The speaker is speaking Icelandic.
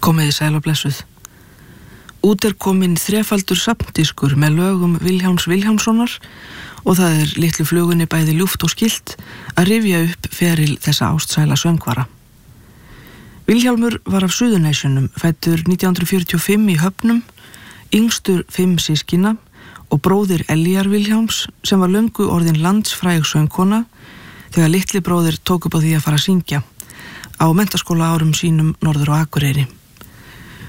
Komiði sæl og blessuð. Út kominn þrefaldur safndiskur með lögum Vilhjálms Vilhjálmssonar og það litlu flugunni bæði ljúft og skylt að rifja upp feril þessa ástsæla söngvara. Vilhjálmur var af Suðurnesjunum, fæddur 1945 í Höfnum, yngstur 5 systkina og bróðir Elíar Vilhjálms sem var löngu orðin landsfræg söngkona þegar litli bróðir tók upp á því að fara að syngja á menntaskóla árum sínum norður á Akureyri.